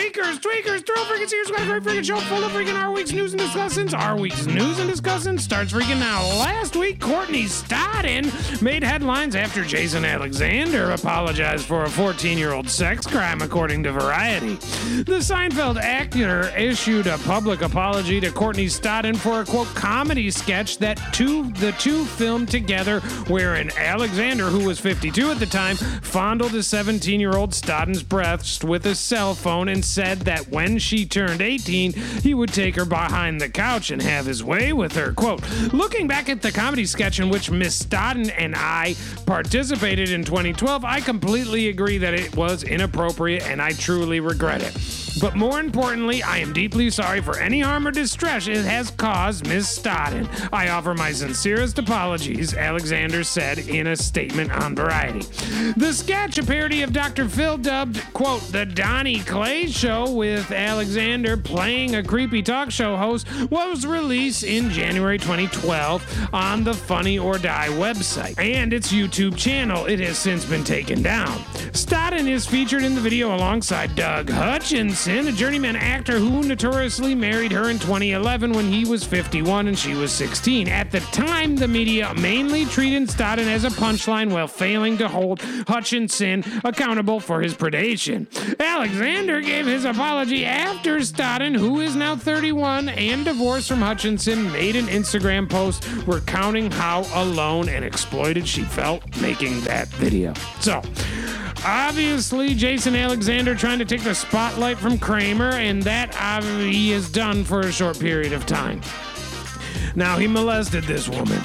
tweakers, thrill freaking series, got a great freaking show full of freaking our week's news and discussants. Our week's news and discussants starts freaking now. Last week, Courtney Stodden made headlines after Jason Alexander apologized for a 14-year-old sex crime, according to Variety. The Seinfeld actor issued a public apology to Courtney Stodden for a, quote, comedy sketch that the two filmed together, wherein Alexander, who was 52 at the time, fondled a 17-year-old Stodden's breast with a cell phone and said that when she turned 18, he would take her behind the couch and have his way with her. Quote, looking back at the comedy sketch in which Miss Stodden and I participated in 2012, I completely agree that it was inappropriate and I truly regret it. But more importantly, I am deeply sorry for any harm or distress it has caused Miss Stodden. I offer my sincerest apologies, Alexander said in a statement on Variety. The sketch, a parody of Dr. Phil, dubbed, quote, The Donnie Clay Show, with Alexander playing a creepy talk show host, was released in January 2012 on the Funny or Die website and its YouTube channel. It has since been taken down. Stodden is featured in the video alongside Doug Hutchinson, a journeyman actor who notoriously married her in 2011 when he was 51 and she was 16. At the time, the media mainly treated Stodden as a punchline while failing to hold Hutchinson accountable for his predation. Alexander gave his apology after Stodden, who is now 31 and divorced from Hutchinson, made an Instagram post recounting how alone and exploited she felt making that video. So, obviously, Jason Alexander trying to take the spotlight from Kramer, and that he has done for a short period of time. Now, he molested this woman.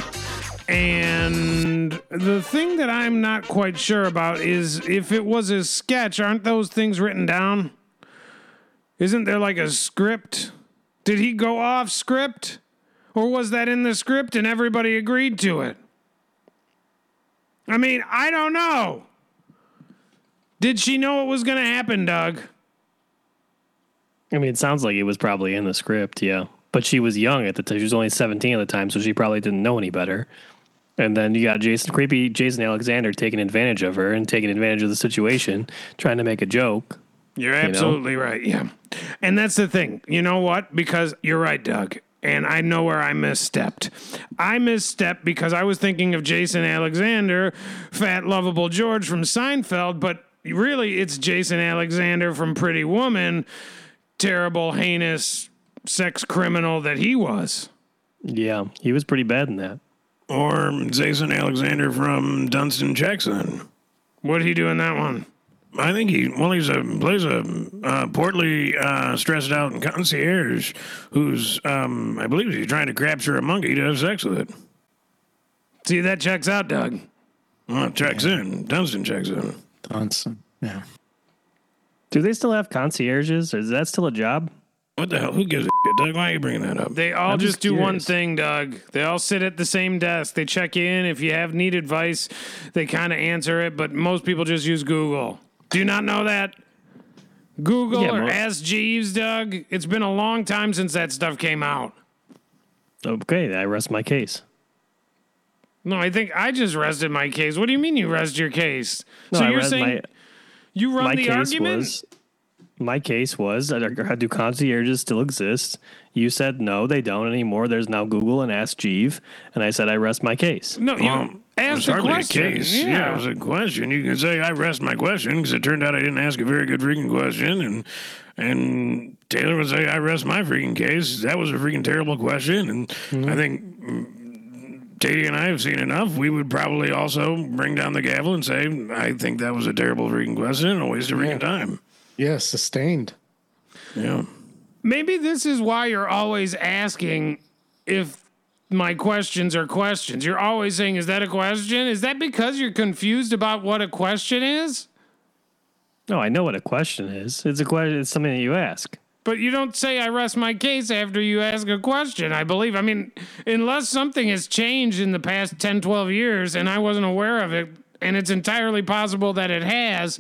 And the thing that I'm not quite sure about is if it was a sketch, aren't those things written down? Isn't there like a script? Did he go off script? Or was that in the script and everybody agreed to it? I mean, I don't know. Did she know it was going to happen, Doug? I mean, it sounds like it was probably in the script, yeah. But she was young at the time. She was only 17 at the time, so she probably didn't know any better. And then you got creepy Jason Alexander taking advantage of her and taking advantage of the situation, trying to make a joke. You're absolutely right, yeah. And that's the thing. You know what? Because you're right, Doug. And I know where I misstepped. I misstepped because I was thinking of Jason Alexander, fat, lovable George from Seinfeld, but really it's Jason Alexander from Pretty Woman, terrible, heinous sex criminal that he was. Yeah, he was pretty bad in that. Or Jason Alexander from Dunstan Jackson. What did he do in that one? I think plays a portly, stressed out concierge who's, I believe he's trying to capture a monkey to have sex with it. See, that checks out, Doug. Well, it checks in. Dunstan checks in. Dunstan, yeah. Do they still have concierges? Is that still a job? What the hell? Who gives a shit, Doug? Why are you bringing that up? They all just do one thing, Doug. They all sit at the same desk. They check in. If you need advice, they kind of answer it, but most people just use Google. Do you not know that? Google or Ask Jeeves, Doug? It's been a long time since that stuff came out. Okay, I rest my case. No, I think I just rested my case. What do you mean you rest your case? No, so you're saying you run the argument? My case was, do concierges still exist? You said, no, they don't anymore. There's now Google and Ask Jeeves. And I said, I rest my case. No, you asked a question. Yeah, it was a question. You can say, I rest my question, because it turned out I didn't ask a very good freaking question. And Taylor would say, I rest my freaking case. That was a freaking terrible question. And I think Katie and I have seen enough. We would probably also bring down the gavel and say, I think that was a terrible freaking question and a waste of freaking time. Yeah, sustained. Yeah. Maybe this is why you're always asking if my questions are questions. You're always saying, is that a question? Is that because you're confused about what a question is? No, I know what a question is. It's a question. It's something that you ask. But you don't say, I rest my case after you ask a question, I believe. I mean, unless something has changed in the past 10, 12 years and I wasn't aware of it, and it's entirely possible that it has,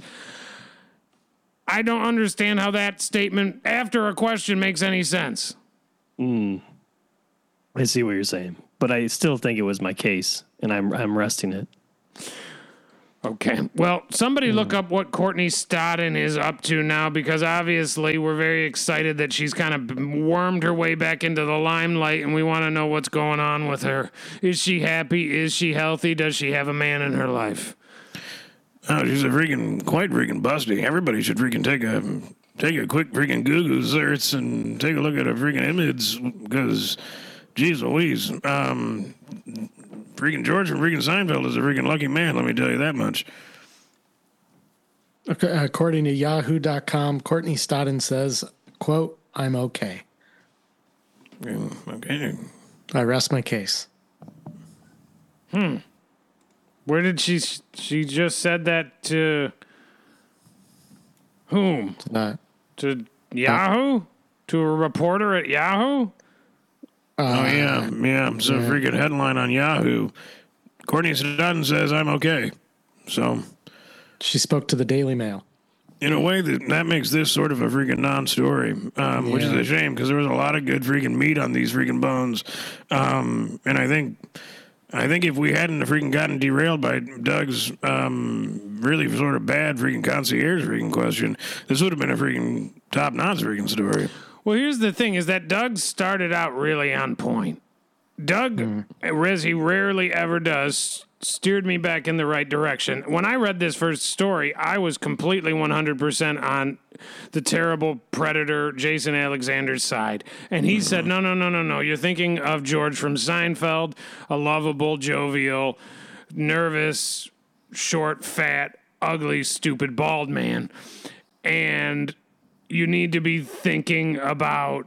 I don't understand how that statement after a question makes any sense. I see what you're saying, but I still think it was my case, and I'm resting it. Okay. Well, somebody look up what Courtney Stodden is up to now, because obviously we're very excited that she's kind of wormed her way back into the limelight, and we want to know what's going on with her. Is she happy? Is she healthy? Does she have a man in her life? Oh, she's quite freaking busty. Everybody should freaking take a quick freaking Google search and take a look at a freaking image, because, geez Louise, freaking George from freaking Seinfeld is a freaking lucky man, let me tell you that much. According to Yahoo.com, Courtney Stodden says, quote, "I'm okay. Okay. I rest my case." Where did she just said that to whom? To Yahoo? To a reporter at Yahoo? Oh, yeah. So freaking headline on Yahoo. Courtney Stodden says, "I'm okay." So She spoke to the Daily Mail. in a way, that makes this sort of a freaking non-story, which is a shame, because there was a lot of good freaking meat on these freaking bones. And I think if we hadn't freaking gotten derailed by Doug's really sort of bad freaking concierge freaking question, this would have been a freaking top-notch freaking story. Well, here's the thing, is that Doug started out really on point. Doug, as he rarely ever does, steered me back in the right direction. When I read this first story, I was completely 100% on the terrible predator Jason Alexander's side. And he said, no. You're thinking of George from Seinfeld, a lovable, jovial, nervous, short, fat, ugly, stupid, bald man. And you need to be thinking about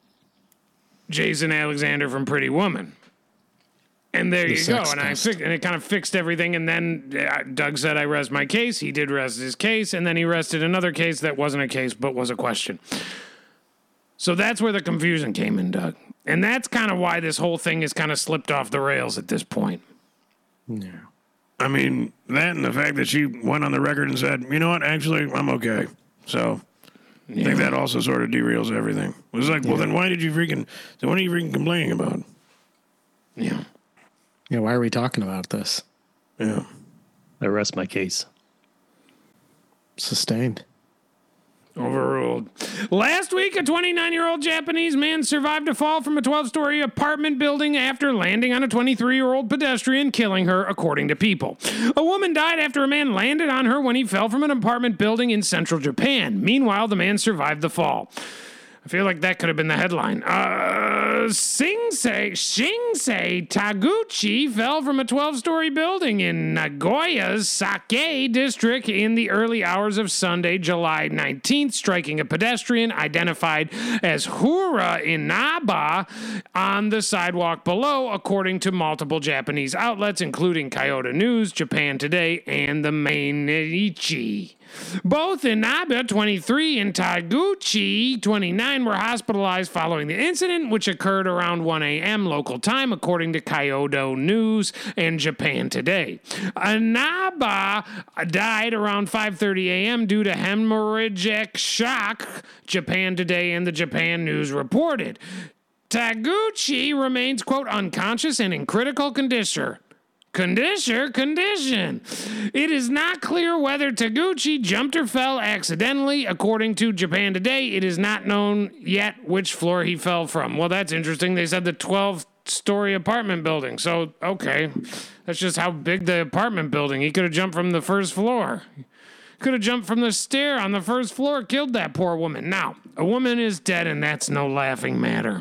Jason Alexander from Pretty Woman. And there you go. And it kind of fixed everything. And then Doug said, "I rest my case." He did rest his case. And then he rested another case that wasn't a case, but was a question. So that's where the confusion came in, Doug. And that's kind of why this whole thing has kind of slipped off the rails at this point. Yeah. I mean, that and the fact that she went on the record and said, "You know what, actually, I'm okay." So I think that also sort of derails everything. It was like, well, then what are you freaking complaining about? Yeah. Yeah, why are we talking about this? Yeah. I rest my case. Sustained. Overruled. Last week, a 29-year-old Japanese man survived a fall from a 12-story apartment building after landing on a 23-year-old pedestrian, killing her, according to People. A woman died after a man landed on her when he fell from an apartment building in central Japan. Meanwhile, the man survived the fall. I feel like that could have been the headline. Shinsei Taguchi fell from a 12-story building in Nagoya's Sake district in the early hours of Sunday, July 19th, striking a pedestrian identified as Hura Inaba on the sidewalk below, according to multiple Japanese outlets, including Kyoto News, Japan Today, and the Mainichi. Both Inaba, 23, and Taguchi, 29, were hospitalized following the incident, which occurred around 1 a.m. local time, according to Kyoto News and Japan Today. Inaba died around 5:30 a.m. due to hemorrhagic shock, Japan Today and the Japan News reported. Taguchi remains, quote, unconscious and in critical condition. It is not clear whether Taguchi jumped or fell accidentally. According to Japan Today, it is not known yet which floor he fell from. Well, that's interesting. They said the 12-story apartment building. So, okay, that's just how big the apartment building. He could have jumped from the first floor. Could have jumped from the stair on the first floor, killed that poor woman. Now, a woman is dead, and that's no laughing matter.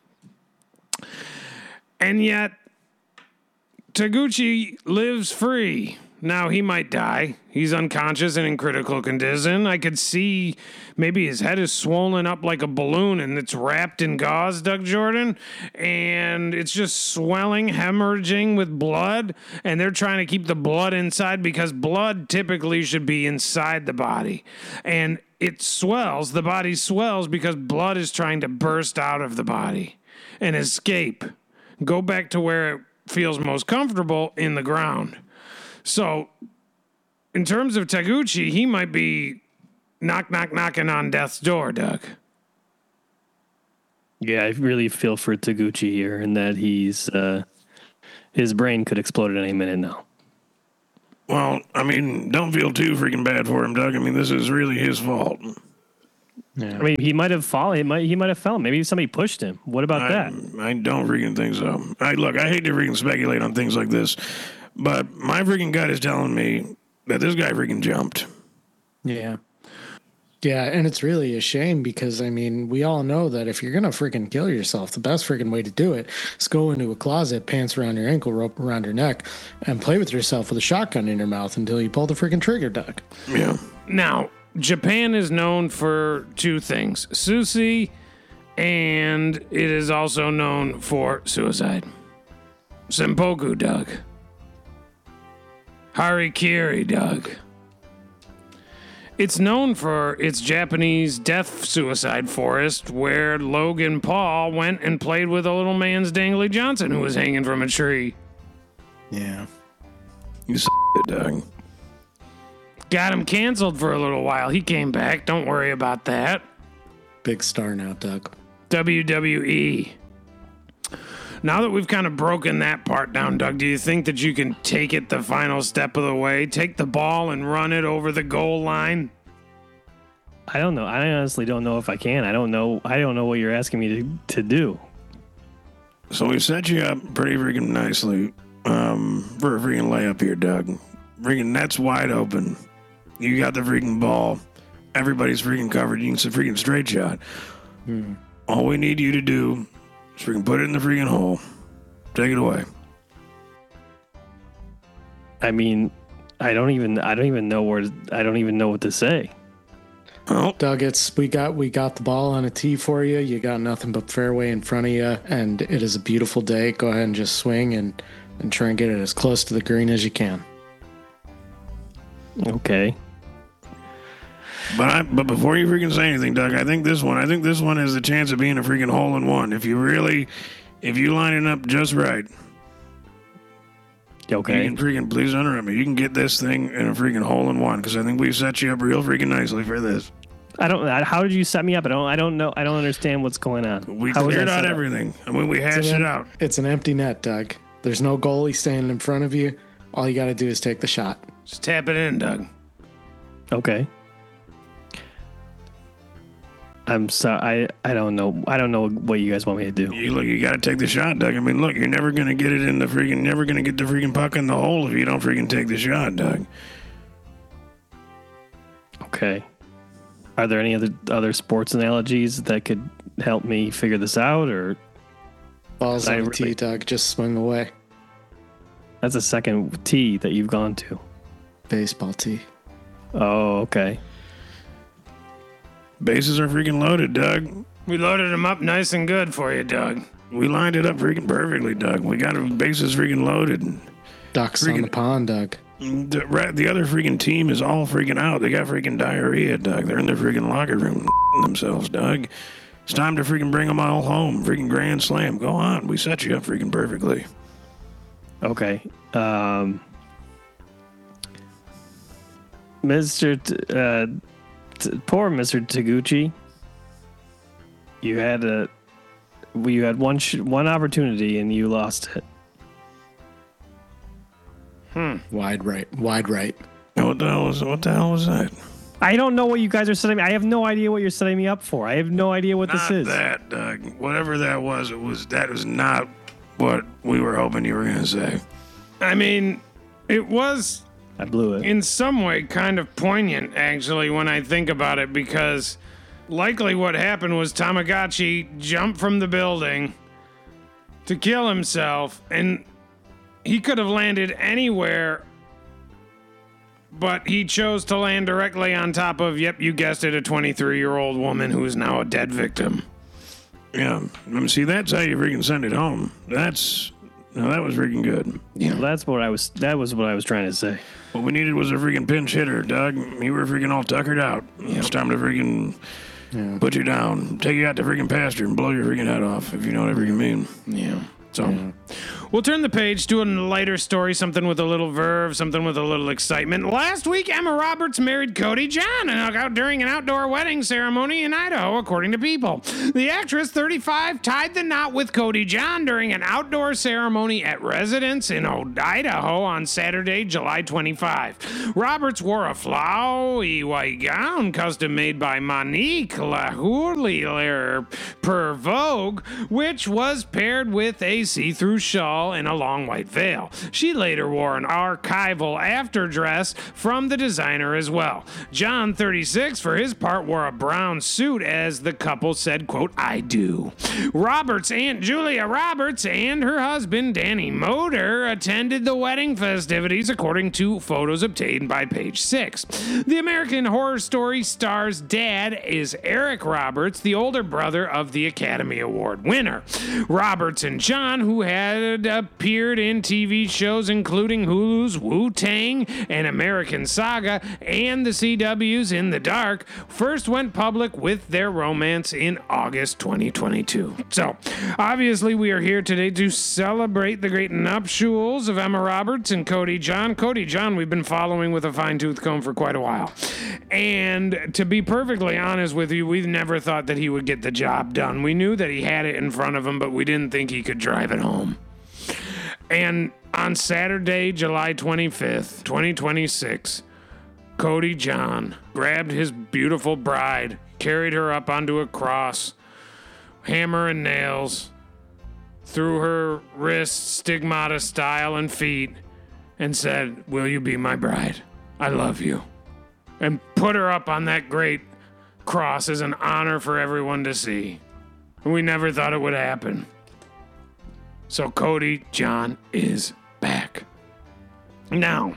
And yet, Taguchi lives free. Now, he might die. He's unconscious and in critical condition. I could see maybe his head is swollen up like a balloon and it's wrapped in gauze, Doug Jordan, and it's just swelling, hemorrhaging with blood, and they're trying to keep the blood inside because blood typically should be inside the body. And it swells, the body swells because blood is trying to burst out of the body and escape. Go back to where it feels most comfortable, in the ground. So, in terms of Taguchi, he might be knocking on death's door, Doug. Yeah, I really feel for Taguchi here, and that he's his brain could explode at any minute now. Well, I mean, don't feel too freaking bad for him, Doug. I mean, this is really his fault. I mean, he might have fallen. He might have fell. Maybe somebody pushed him. What about that? I don't freaking think so. I hate to freaking speculate on things like this, but my freaking gut is telling me that this guy freaking jumped. Yeah. Yeah, and it's really a shame because, I mean, we all know that if you're going to freaking kill yourself, the best freaking way to do it is go into a closet, pants around your ankle, rope around your neck, and play with yourself with a shotgun in your mouth until you pull the freaking trigger, Doug. Yeah. Now, Japan is known for two things, sushi, and it is also known for suicide. Senpoku, Doug. Harikiri, Doug. It's known for its Japanese death suicide forest where Logan Paul went and played with a little man's Dangly Johnson who was hanging from a tree. Yeah. You it, Doug. Got him canceled for a little while. He came back. Don't worry about that. Big star now, Doug. WWE. Now that we've kind of broken that part down, Doug, do you think that you can take it the final step of the way? Take the ball and run it over the goal line? I don't know. I honestly don't know if I can. I don't know what you're asking me to do. So we set you up pretty freaking nicely for a freaking layup here, Doug. Freaking net's wide open. You got the freaking ball. Everybody's freaking covered. You can freaking straight shot. All we need you to do is freaking put it in the freaking hole. Take it away. I mean, I don't even know what to say. Oh, Doug, we got the ball on a tee for you. You got nothing but fairway in front of you, and it is a beautiful day. Go ahead and just swing and try and get it as close to the green as you can. Okay. but before you freaking say anything, Doug, I think this one has a chance of being a freaking hole in one. If you line it up just right. Okay. You can freaking, please don't interrupt me. You can get this thing in a freaking hole in one because I think we've set you up real freaking nicely for this. How did you set me up? I don't know. I don't understand what's going on. We How was cleared I out set up? everything. I mean, we hashed it out. It's an empty net, Doug. There's no goalie standing in front of you. All you got to do is take the shot. Just tap it in, Doug. Okay. I'm sorry. I don't know. I don't know what you guys want me to do. You got to take the shot, Doug. I mean, look, you're never going to get it in the freaking, never going to get the freaking puck in the hole if you don't freaking take the shot, Doug. Okay. Are there any other sports analogies that could help me figure this out, or Balls on the tee, Doug. Just swing away. that's a second tee that you've gone to? Baseball tee. Oh, okay. Bases are freaking loaded, Doug. We loaded them up nice and good for you, Doug. We lined it up freaking perfectly, Doug. We got our bases freaking loaded. Ducks on the pond, Doug. The other freaking team is all freaking out. They got freaking diarrhea, Doug. They're in their freaking locker room themselves, Doug. It's time to freaking bring them all home. Freaking grand slam. Go on. We set you up freaking perfectly. Okay. Poor Mr. Taguchi. You had one opportunity and you lost it. Wide right. What the hell was that? I don't know what you guys are setting me. I have no idea what you're setting me up for. I have no idea what this Not is. that, Doug. Whatever that was, that was not what we were hoping you were going to say. I mean, it was I blew it. in some way kind of poignant, actually, when I think about it, because likely what happened was Tamagotchi jumped from the building to kill himself, and he could have landed anywhere, but he chose to land directly on top of, yep, you guessed it, a 23-year-old woman who is now a dead victim. Yeah. See, that's how you freaking send it home. That was freaking good. Yeah. That was what I was trying to say. What we needed was a freaking pinch hitter, Doug. You were freaking all tuckered out. It's time to freaking put you down, take you out to freaking pasture and blow your freaking head off, if you know what I freaking mean. Yeah. So we'll turn the page to a lighter story, something with a little verve, something with a little excitement. Last week, Emma Roberts married Cody John during an outdoor wedding ceremony in Idaho, according to People. The actress, 35, tied the knot with Cody John during an outdoor ceremony at residence in Idaho on Saturday, July 25. Roberts wore a flowy white gown custom made by Monique Lahoulier per Vogue, which was paired with a see-through shawl and a long white veil. She later wore an archival afterdress from the designer as well. John, 36, for his part, wore a brown suit as the couple said, quote, "I do." Roberts' Aunt Julia Roberts and her husband, Danny Moder, attended the wedding festivities, according to photos obtained by Page Six. The American Horror Story star's dad is Eric Roberts, the older brother of the Academy Award winner. Roberts and John, who had appeared in TV shows including Hulu's Wu-Tang and American Saga and the CW's In the Dark, first went public with their romance in August 2022. So, obviously, we are here today to celebrate the great nuptials of Emma Roberts and Cody John. Cody John, we've been following with a fine-tooth comb for quite a while. And to be perfectly honest with you, we've never thought that he would get the job done. We knew that he had it in front of him, but we didn't think he could drive it home. And on Saturday, July 25th, 2026, Cody John grabbed his beautiful bride, carried her up onto a cross, hammer and nails, through her wrists, stigmata style, and feet, and said, "Will you be my bride? I love you." And put her up on that great cross as an honor for everyone to see. We never thought it would happen. So Cody John is back. Now,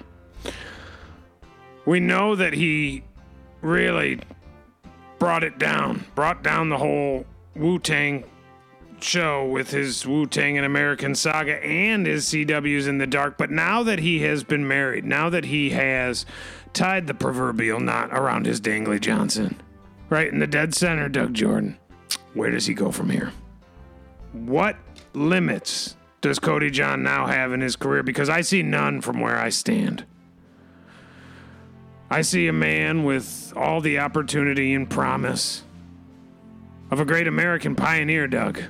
we know that he really brought down the whole Wu-Tang show with his Wu-Tang and American Saga and his CW's In the Dark. But now that he has been married, now that he has tied the proverbial knot around his dangly Johnson, right in the dead center, Doug Jordan, where does he go from here? What limits does Cody John now have in his career? Because I see none from where I stand. I see a man with all the opportunity and promise of a great American pioneer, Doug.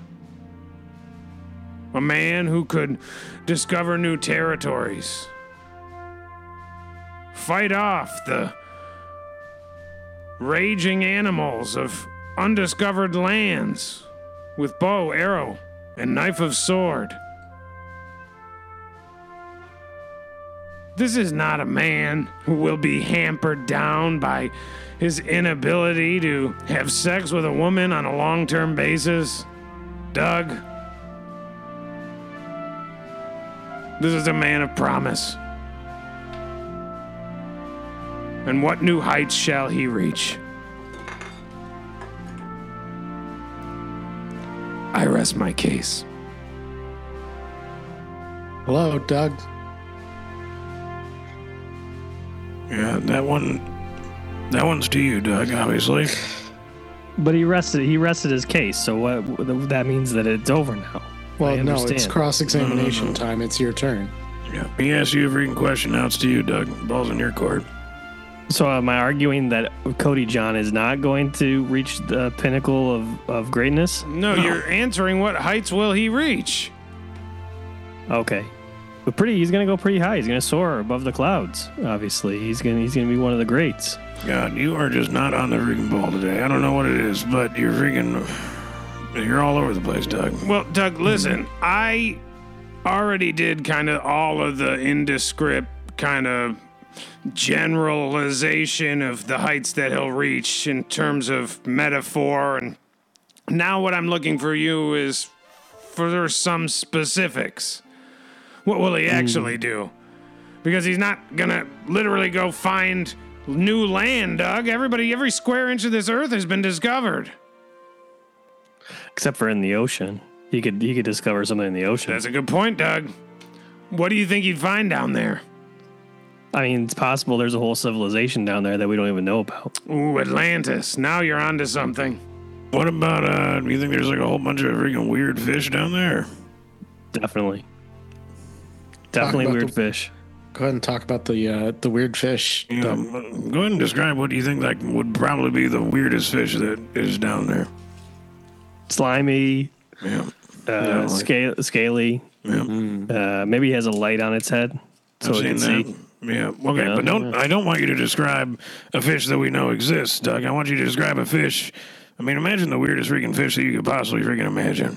A man who could discover new territories, fight off the raging animals of undiscovered lands with bow, arrow, and knife of sword. This is not a man who will be hampered down by his inability to have sex with a woman on a long-term basis. Doug, this is a man of promise. And what new heights shall he reach? I rest my case. Hello, Doug. Yeah, that one's to you, Doug, obviously. But he rested his case, so what? That means that it's over now. Well, I no, understand. it's cross-examination time. It's your turn. Yeah, he asked you a freaking question. Now it's to you, Doug. Ball's in your court. So am I arguing that Cody John is not going to reach the pinnacle of greatness? No, you're answering what heights will he reach? Okay. But he's going to go pretty high. He's going to soar above the clouds, obviously. He's going to be one of the greats. God, you are just not on the freaking ball today. I don't know what it is, but you're all over the place, Doug. Well, Doug, listen, I already did kind of all of the indescript kind of generalization of the heights that he'll reach in terms of metaphor, and now what I'm looking for you is for some specifics. What will he actually do? Because he's not gonna literally go find new land, Doug. Every square inch of this earth has been discovered. Except for in the ocean. He could discover something in the ocean. That's a good point, Doug. What do you think he'd find down there? I mean, it's possible there's a whole civilization down there that we don't even know about. Ooh, Atlantis. Now you're onto something. What about, do you think there's like a whole bunch of freaking weird fish down there? Definitely about weird the- fish. Go ahead and talk about the weird fish. Yeah, go ahead and describe what you think like would probably be the weirdest fish that is down there. Slimy, Yeah. scaly. Yeah. Maybe he has a light on its head, so I've it can seen see. that. Yeah. Okay, Yeah. but I don't want you to describe a fish that we know exists, Doug. I want you to describe a fish. I mean, imagine the weirdest freaking fish that you could possibly freaking imagine.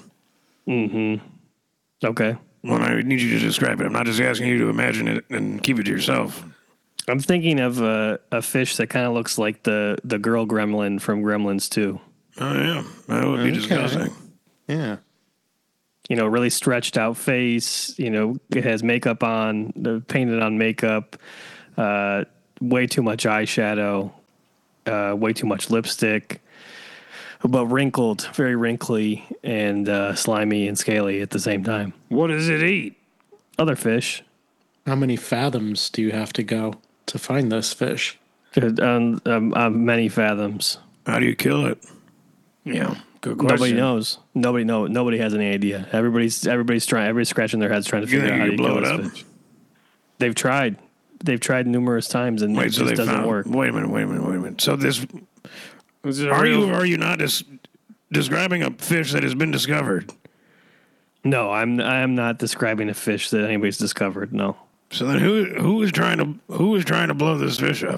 Okay. Well, I need you to describe it. I'm not just asking you to imagine it and keep it to yourself. I'm thinking of a fish that kind of looks like the girl gremlin from Gremlins 2. Oh, yeah. That would be disgusting. Yeah. You know, really stretched out face. You know, it has makeup on, painted on makeup, way too much eyeshadow, way too much lipstick, but wrinkled, very wrinkly, and slimy and scaly at the same time. What does it eat? Other fish. How many fathoms do you have to go to find this fish? Many fathoms. How do you kill it? Yeah, good question. Nobody knows. Nobody has any idea. Everybody's scratching their heads trying to You figure think out how you to could blow kill it this up? fish. They've tried numerous times and Wait, it so just they doesn't found. work. Wait a minute. So this Is it a are real- you or are you not describing a fish that has been discovered? No, I am not describing a fish that anybody's discovered. No. So then who is trying to blow this fish up?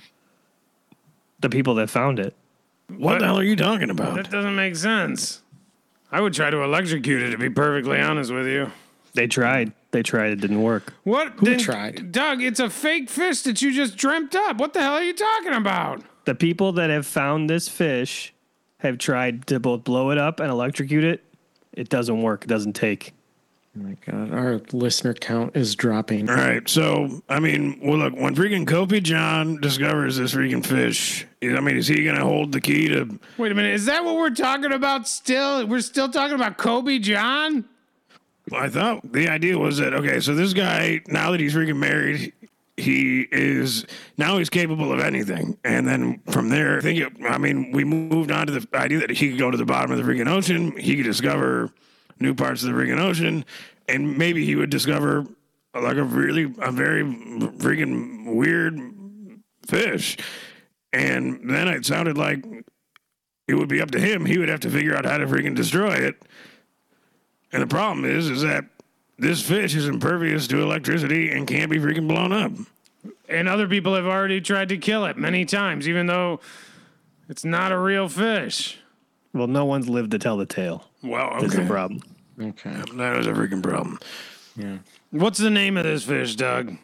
The people that found it. What the hell are you talking about? That doesn't make sense. I would try to electrocute it, to be perfectly honest with you. They tried. It didn't work. What? Who tried? Doug, it's a fake fish that you just dreamt up. What the hell are you talking about? The people that have found this fish have tried to both blow it up and electrocute it. It doesn't work. It doesn't take. Oh my God, our listener count is dropping. All right, so I mean, well, look, when freaking Kobe John discovers this freaking fish, I mean, is he gonna hold the key to? Wait a minute. Is that what we're talking about still? We're still talking about Kobe John? I thought the idea was that okay, so this guy now that he's freaking married, he's capable of anything, and then from there, we moved on to the idea that he could go to the bottom of the freaking ocean, he could discover new parts of the freaking ocean, and maybe he would discover like a very freaking weird fish, and then it sounded like it would be up to him. He would have to figure out how to freaking destroy it. And the problem is that this fish is impervious to electricity and can't be freaking blown up. And other people have already tried to kill it many times, even though it's not a real fish. Well, no one's lived to tell the tale. Well, That's the okay. problem. Okay. That is a freaking problem. Yeah. What's the name of this fish, Doug?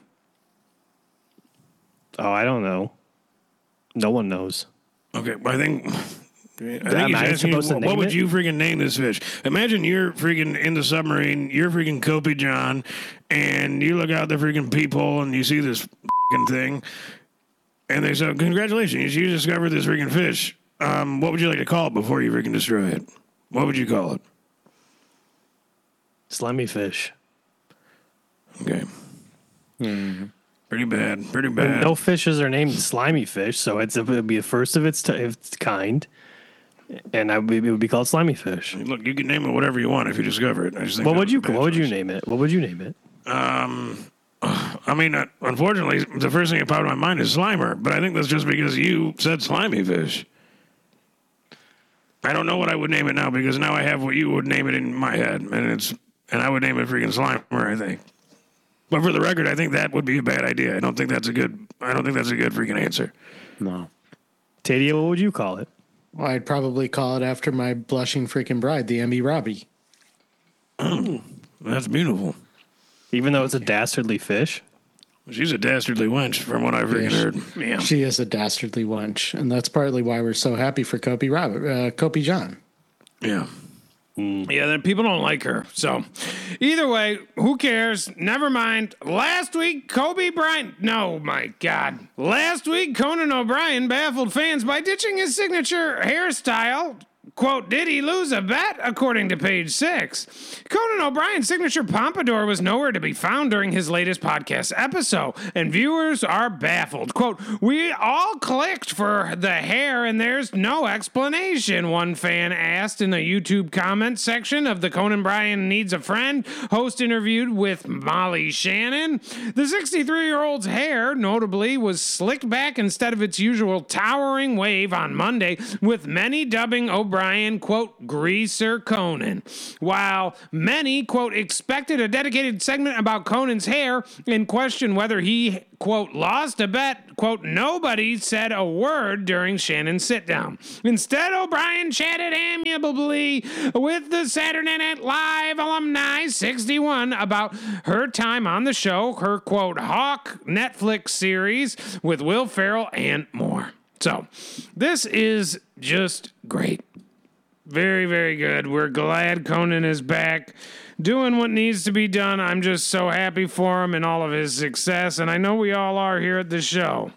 Oh, I don't know. No one knows. Okay, I think Am he's I asking supposed to what name would it? you freaking name this fish? Imagine you're freaking in the submarine, you're freaking Kobe John, and you look out the freaking peephole and you see this freaking thing, and they say, "Congratulations, you discovered this freaking fish. What would you like to call it before you freaking destroy it? What would you call it?" Slimy fish. Okay. Pretty bad. No fishes are named slimy fish, so it would be the first of its kind, and it would be called slimy fish. Look, you can name it whatever you want if you discover it. I just think What that would was you a bad What would you choice. name it? What would you name it? I mean, unfortunately, the first thing that popped in my mind is Slimer, but I think that's just because you said slimy fish. I don't know what I would name it now because now I have what you would name it in my head, and I would name it freaking Slimer, I think. But for the record, I think that would be a bad idea. I don't think that's a good freaking answer. No. Tadia, what would you call it? Well, I'd probably call it after my blushing freaking bride, the Emmy Robbie. That's beautiful. Even though it's a dastardly fish? She's a dastardly wench, from what I've freaking heard. Yeah. She is a dastardly wench, and that's partly why we're so happy for Kobe John. Yeah. Yeah, then people don't like her. So, either way, who cares? Never mind. Last week, Last week, Conan O'Brien baffled fans by ditching his signature hairstyle, Quote, did he lose a bet? According to Page Six. Conan O'Brien's signature pompadour was nowhere to be found during his latest podcast episode, and viewers are baffled. Quote, we all clicked for the hair and there's no explanation, one fan asked in the YouTube comment section of the Conan O'Brien Needs a Friend host interviewed with Molly Shannon. The 63-year-old's hair, notably, was slicked back instead of its usual towering wave on Monday, with many dubbing O'Brien, quote, Greaser Conan. While many, quote, expected a dedicated segment about Conan's hair and questioned whether he, quote, lost a bet, quote, nobody said a word during Shannon's sit-down. Instead, O'Brien chatted amiably with the Saturday Night Live alumni 61 about her time on the show, her, quote, Hawk Netflix series with Will Ferrell, and more. So, this is just great. Very, very good. We're glad Conan is back doing what needs to be done. I'm just so happy for him and all of his success, and I know we all are here at the show.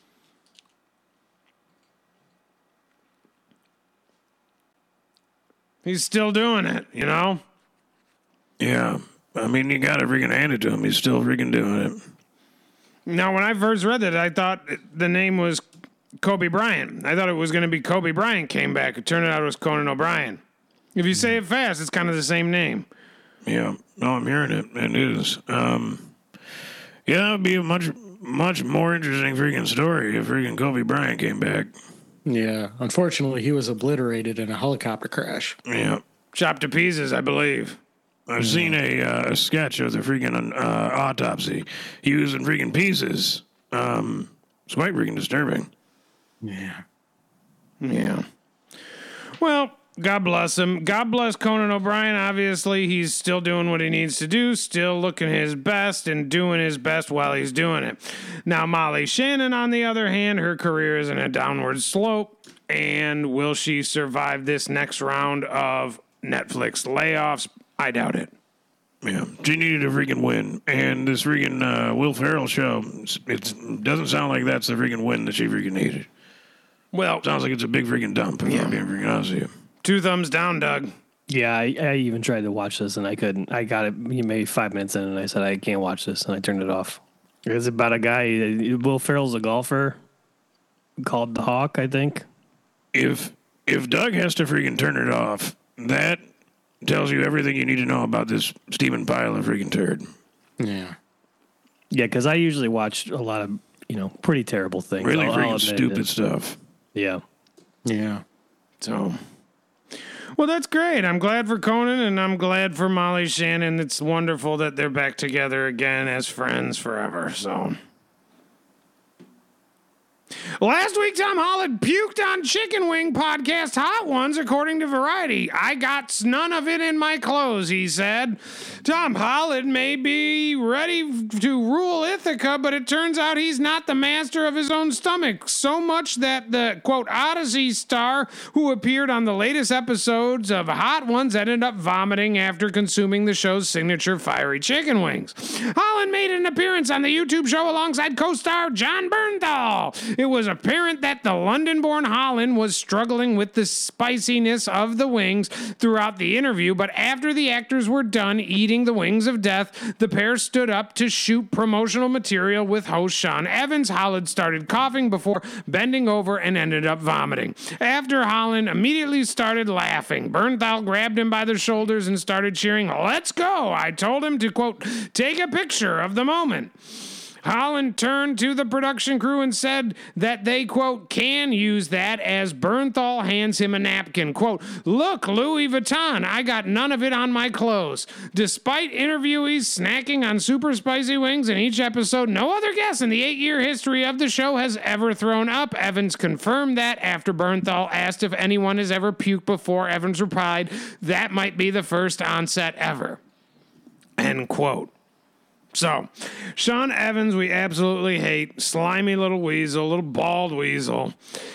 He's still doing it, you know? Yeah. I mean, you got to freaking hand it to him. He's still freaking doing it. Now, when I first read that, I thought the name was Kobe Bryant. I thought it was going to be Kobe Bryant came back. It turned out it was Conan O'Brien. If you say it fast, it's kind of the same name. Yeah. No, I'm hearing it. It is. Yeah, it'd be a much more interesting freaking story if freaking Kobe Bryant came back. Yeah. Unfortunately, he was obliterated in a helicopter crash. Yeah. Chopped to pieces, I believe. I've seen a sketch of the freaking autopsy. He was in freaking pieces. It's quite freaking disturbing. Yeah. Yeah. Well, God bless him. God bless Conan O'Brien. Obviously, he's still doing what he needs to do, still looking his best and doing his best while he's doing it. Now, Molly Shannon, on the other hand, her career is in a downward slope. And will she survive this next round of Netflix layoffs? I doubt it. Yeah, she needed a freaking win. And this freaking Will Ferrell show, it doesn't sound like that's the freaking win that she freaking needed. Well, Sounds like it's a big freaking dump, if I'm being freaking honest with you. 2 thumbs down, Doug. Yeah, I even tried to watch this and I couldn't. I got it maybe 5 minutes in and I said, I can't watch this, and I turned it off. It's about a guy, Will Ferrell's a golfer called the Hawk, I think. If Doug has to freaking turn it off, that tells you everything you need to know about this Stephen Pyle of freaking turd. Yeah. Yeah, because I usually watch a lot of, pretty terrible things. Really I'll freaking admit stupid it. stuff. Yeah. Yeah. So, well, that's great. I'm glad for Conan, and I'm glad for Molly Shannon. It's wonderful that they're back together again as friends forever. So, last week, Tom Holland puked on Chicken Wing podcast Hot Ones, according to Variety. I got none of it in my clothes, he said. Tom Holland may be ready to rule Ithaca, but it turns out he's not the master of his own stomach. So much that the, quote, Odyssey star who appeared on the latest episodes of Hot Ones ended up vomiting after consuming the show's signature fiery chicken wings. Holland made an appearance on the YouTube show alongside co-star John Bernthal. It was apparent that the London-born Holland was struggling with the spiciness of the wings throughout the interview, but after the actors were done eating the wings of death, the pair stood up to shoot promotional material with host Sean Evans. Holland started coughing before bending over and ended up vomiting. After Holland immediately started laughing, Bernthal grabbed him by the shoulders and started cheering, "Let's go!" I told him to, quote, take a picture of the moment. Holland turned to the production crew and said that they, quote, can use that as Bernthal hands him a napkin. Quote, look, Louis Vuitton, I got none of it on my clothes. Despite interviewees snacking on super spicy wings in each episode, no other guest in the 8-year history of the show has ever thrown up. Evans confirmed that after Bernthal asked if anyone has ever puked before. Evans replied, that might be the first onset ever. End quote. So, Sean Evans, we absolutely hate. Slimy little weasel, little bald weasel,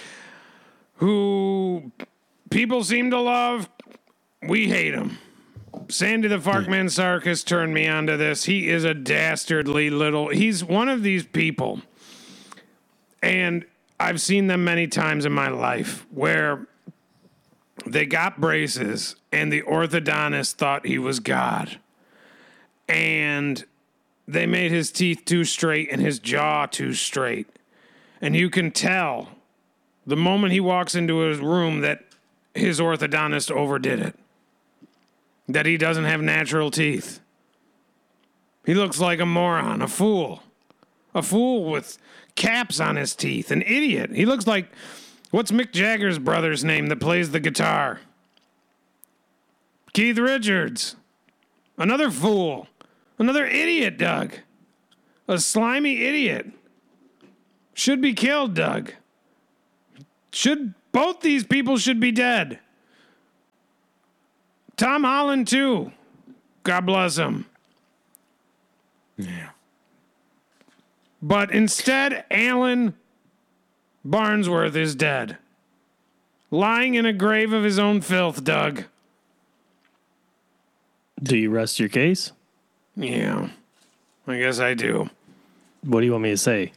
who people seem to love. We hate him. Sandy the Farkman Sarkis turned me onto this. He is a dastardly little... He's one of these people, and I've seen them many times in my life, where they got braces, and the orthodontist thought he was God. And they made his teeth too straight and his jaw too straight. And you can tell the moment he walks into his room that his orthodontist overdid it. That he doesn't have natural teeth. He looks like a moron, a fool. A fool with caps on his teeth, an idiot. He looks like, what's Mick Jagger's brother's name that plays the guitar? Keith Richards. Another fool. Another idiot, Doug. A slimy idiot. Should be killed, Doug. Both these people should be dead. Tom Holland, too. God bless him. Yeah. But instead, Alan Barnsworth is dead. Lying in a grave of his own filth, Doug. Do you rest your case? Yeah, I guess I do. What do you want me to say?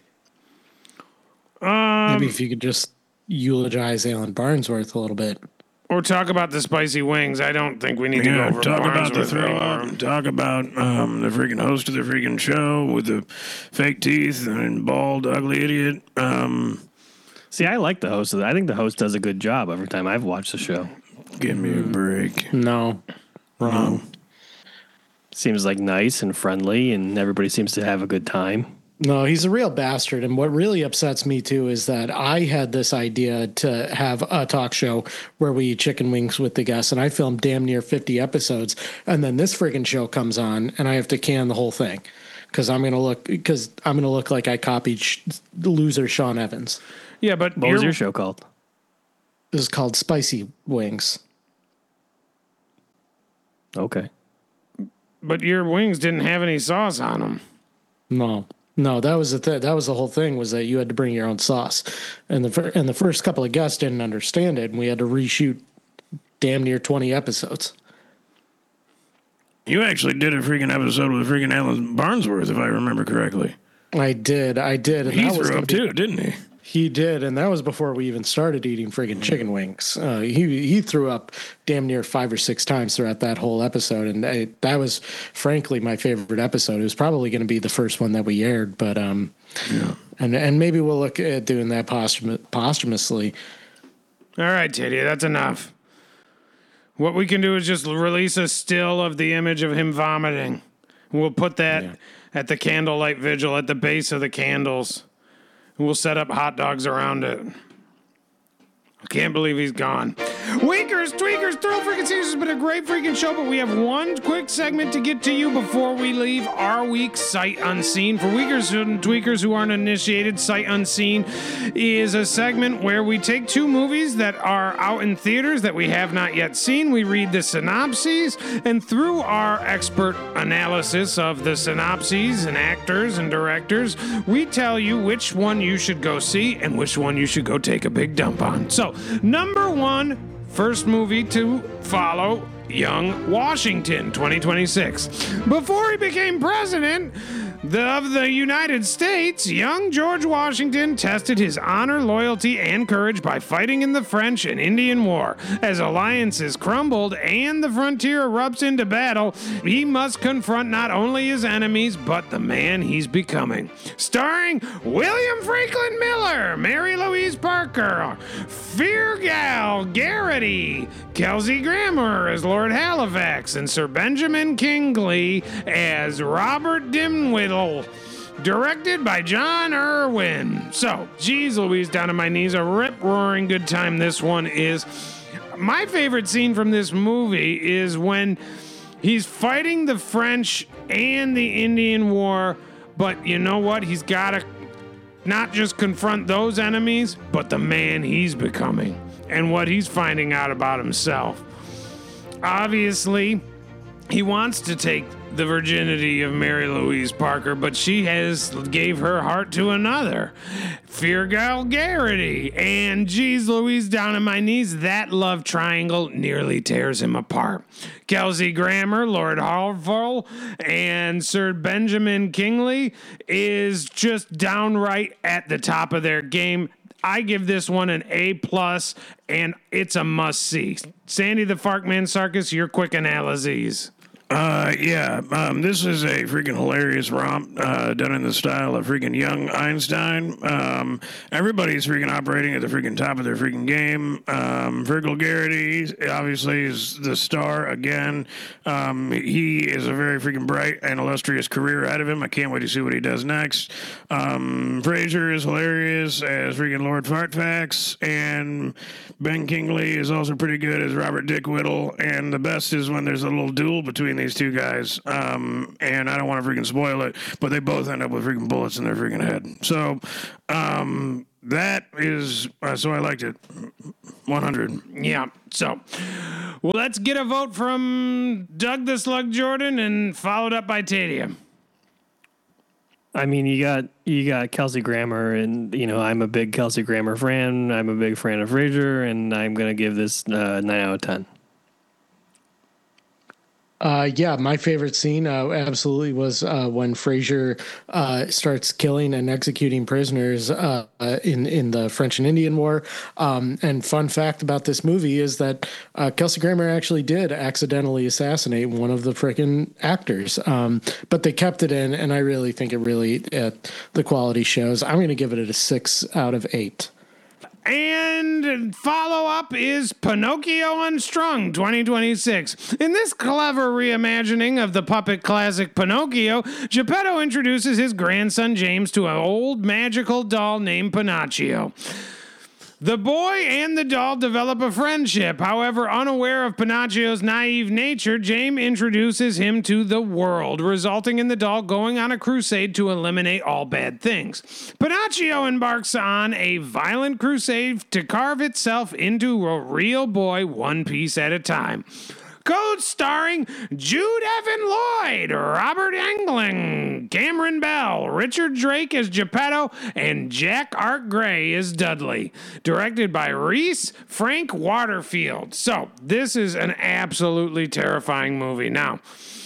Maybe if you could just eulogize Alan Barnsworth a little bit. Or talk about the spicy wings. I don't think we need to go over talk about the Barnsworth throw up. anymore. Talk about the freaking host of the freaking show with the fake teeth and bald, ugly idiot. See, I like the host of that. I think the host does a good job every time I've watched the show. Give me a break. No. Wrong. Seems like nice and friendly, and everybody seems to have a good time. No, he's a real bastard. And what really upsets me, too, is that I had this idea to have a talk show where we eat chicken wings with the guests, and I filmed damn near 50 episodes. And then this friggin' show comes on, and I have to can the whole thing because I'm going to look like I copied the loser Sean Evans. Yeah, but What was your show called? This is called Spicy Wings. Okay. But your wings didn't have any sauce on them. No, that was that was the whole thing, was that you had to bring your own sauce, and the first couple of guests didn't understand it, and we had to reshoot damn near 20 episodes. You actually did a freaking episode with freaking Alan Barnsworth, if I remember correctly. I did, and He that was threw up too, didn't he? He did, and that was before we even started eating friggin' chicken wings. He threw up damn near 5 or 6 times throughout that whole episode, and that was, frankly, my favorite episode. It was probably going to be the first one that we aired, but and maybe we'll look at doing that posthumously. All right, Teddy, that's enough. What we can do is just release a still of the image of him vomiting. We'll put that at the candlelight vigil at the base of the candles. We'll set up hot dogs around it. I can't believe he's gone. Winkers, tweakers, thrill freaking seasons has been a great freaking show, but we have one quick segment to get to you before we leave our week's Sight Unseen. For Winkers and tweakers who aren't initiated, Sight Unseen is a segment where we take 2 movies that are out in theaters that we have not yet seen. We read the synopses, and through our expert analysis of the synopses and actors and directors, we tell you which one you should go see and which one you should go take a big dump on. So, number 1, first movie to follow, Young Washington, 2026. Before he became president of the United States, young George Washington tested his honor, loyalty, and courage by fighting in the French and Indian War. As alliances crumbled and the frontier erupts into battle, he must confront not only his enemies, but the man he's becoming. Starring William Franklin Miller, Mary Louise Parker, Fergal Garrity, Kelsey Grammer as Lord Halifax, and Sir Benjamin Kingsley as Robert Dimwittle. Directed by John Irwin. So, geez Louise, down on my knees, a rip-roaring good time this one is. My favorite scene from this movie is when he's fighting the French and the Indian War, but you know what? He's got to not just confront those enemies, but the man he's becoming and what he's finding out about himself. Obviously, he wants to take the virginity of Mary Louise Parker, but she gave her heart to another, Fergal Garrity. And geez Louise, down on my knees, that love triangle nearly tears him apart. Kelsey Grammer, Lord Harville, and Sir Benjamin Kingsley is just downright at the top of their game. I give this one an A+, and it's a must-see. Sandy the Farkman Sarkis, your quick analyses. This is a freaking hilarious romp done in the style of freaking young Einstein. Everybody's freaking operating at the freaking top of their freaking game. Fergal Garrity obviously is the star again. He is a very freaking bright and illustrious career ahead of him. I can't wait to see what he does next. Fraser is hilarious as freaking Lord Fartfax, and Ben Kingsley is also pretty good as Robert Dick Whittle. And the best is when there's a little duel between these two guys, and I don't want to freaking spoil it, but they both end up with freaking bullets in their freaking head. So that is so I liked it. 100. Yeah. So, well, let's get a vote from Doug the Slug Jordan and followed up by Tadia. I mean, you got Kelsey Grammer, and I'm a big Kelsey Grammer fan. I'm a big fan of Frasier, and I'm gonna give this 9 out of 10. My favorite scene absolutely was when Frasier starts killing and executing prisoners in the French and Indian War. And fun fact about this movie is that Kelsey Grammer actually did accidentally assassinate one of the frickin' actors. But they kept it in, and I really think the quality shows. I'm going to give it a 6 out of 8. And follow-up is Pinocchio Unstrung 2026. In this clever reimagining of the puppet classic Pinocchio, Geppetto introduces his grandson James to an old magical doll named Pinocchio. The boy and the doll develop a friendship. However, unaware of Pinocchio's naive nature, James introduces him to the world, resulting in the doll going on a crusade to eliminate all bad things. Pinocchio embarks on a violent crusade to carve itself into a real boy one piece at a time. Co-starring Jude Evan Lloyd, Robert Englund, Cameron Bell, Richard Drake as Geppetto, and Jack Art Gray as Dudley. Directed by Reese Frank Waterfield. So, this is an absolutely terrifying movie. Now,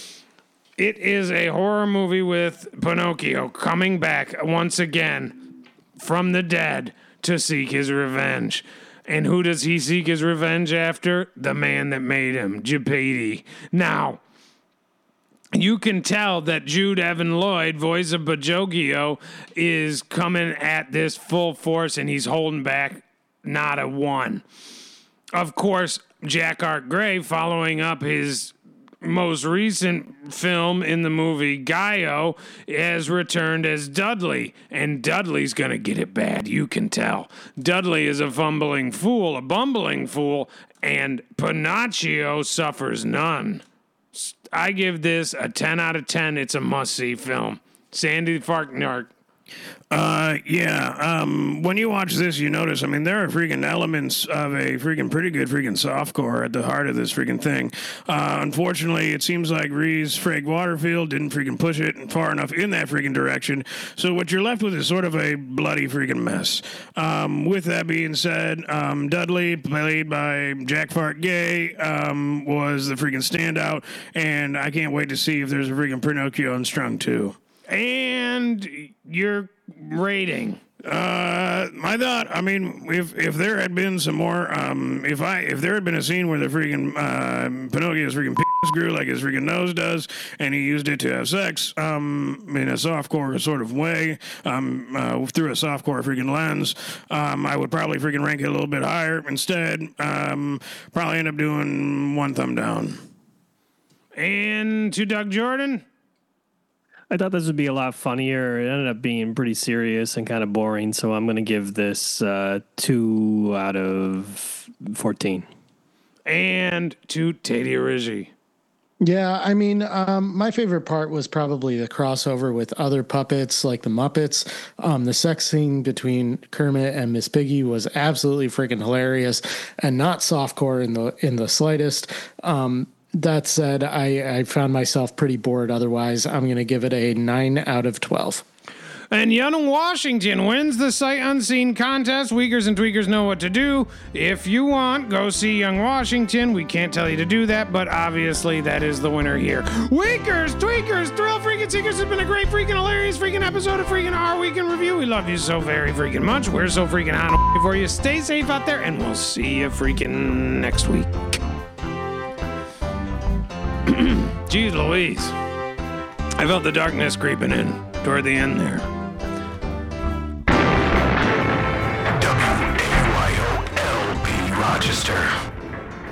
it is a horror movie with Pinocchio coming back once again from the dead to seek his revenge. And who does he seek his revenge after? The man that made him, Geppetto. Now, you can tell that Jude Evan Lloyd, voice of Pinocchio, is coming at this full force, and he's holding back not a one. Of course, Jack Art Gray, following up his most recent film in the movie, Gaio, has returned as Dudley, and Dudley's going to get it bad, you can tell. Dudley is a bumbling fool, and Pinocchio suffers none. I give this a 10 out of 10. It's a must-see film. Sandy Farknark. When you watch this, you notice, there are freaking elements of a freaking pretty good freaking softcore at the heart of this freaking thing. Unfortunately, it seems like Reese Frank Waterfield didn't freaking push it far enough in that freaking direction. So what you're left with is sort of a bloody freaking mess. With that being said, Dudley, played by Jack Fart Gay, was the freaking standout, and I can't wait to see if there's a freaking Pinocchio Unstrung too. And your rating. I thought, if there had been some more, if there had been a scene where the freaking Pinocchio's freaking penis grew like his freaking nose does, and he used it to have sex, in a softcore sort of way, through a softcore freaking lens, I would probably freaking rank it a little bit higher. Instead, probably end up doing 1 thumb down. And to Doug Jordan. I thought this would be a lot funnier. It ended up being pretty serious and kind of boring, so I'm going to give this 2 out of 14. And to Tadia Rizzi. Yeah, my favorite part was probably the crossover with other puppets like the Muppets. The sex scene between Kermit and Miss Piggy was absolutely freaking hilarious and not softcore in the slightest. That said, I found myself pretty bored otherwise. I'm going to give it a 9 out of 12. And Young Washington wins the Sight Unseen contest. Weakers and tweakers know what to do. If you want, go see Young Washington. We can't tell you to do that, but obviously that is the winner here. Weakers, tweakers, thrill freaking seekers, has been a great freaking hilarious freaking episode of freaking Our Week in Review. We love you so very freaking much. We're so freaking hot for you. Stay safe out there, and we'll see you freaking next week. Jeez Louise. I felt the darkness creeping in toward the end there. WAYO-LP Rochester.